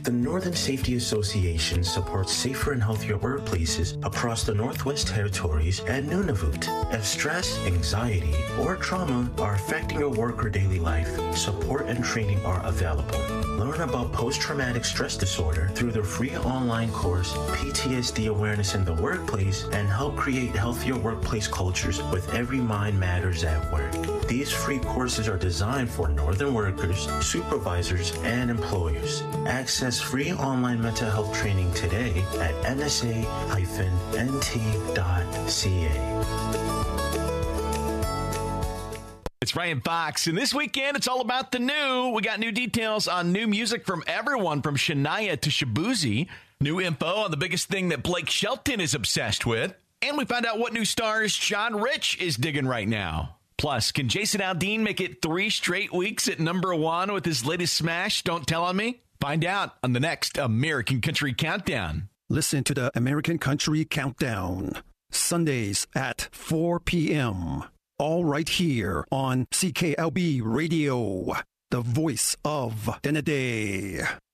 The Northern Safety Association supports safer and healthier workplaces across the Northwest Territories and Nunavut. If stress, anxiety, or trauma are affecting your work or daily life, support and training are available. Learn about post-traumatic stress disorder through their free online course, PTSD Awareness in the Workplace, and help create healthier workplace cultures with Every Mind Matters at Work. These free courses are designed for Northern workers, supervisors, and employers. Access free online mental health training today at nsa-nt.ca. It's Ryan Fox, and this weekend it's all about the new. We got new details on new music from everyone from Shania to Shabuzi, new info on the biggest thing that Blake Shelton is obsessed with, and we found out what new stars John Rich is digging right now. Plus, can Jason Aldean make it 3 straight weeks at #1 with his latest smash, Don't Tell On Me? Find out on the next American Country Countdown. Listen to the American Country Countdown, Sundays at 4 p.m., all right here on CKLB Radio, the voice of Denede.